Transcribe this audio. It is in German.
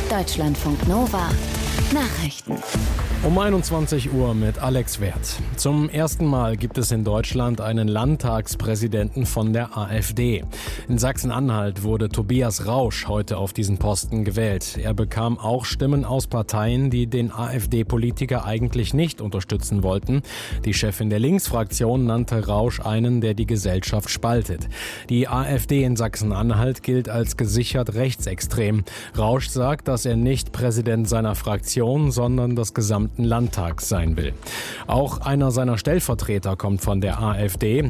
Deutschlandfunk Nova Nachrichten. Um 21 Uhr mit Alex Werth. Zum ersten Mal gibt es in Deutschland einen Landtagspräsidenten von der AfD. In Sachsen-Anhalt wurde Tobias Rausch heute auf diesen Posten gewählt. Er bekam auch Stimmen aus Parteien, die den AfD-Politiker eigentlich nicht unterstützen wollten. Die Chefin der Linksfraktion nannte Rausch einen, der die Gesellschaft spaltet. Die AfD in Sachsen-Anhalt gilt als gesichert rechtsextrem. Rausch sagt, dass er nicht Präsident seiner Fraktion, sondern des gesamten Landtags sein will. Auch einer seiner Stellvertreter kommt von der AfD.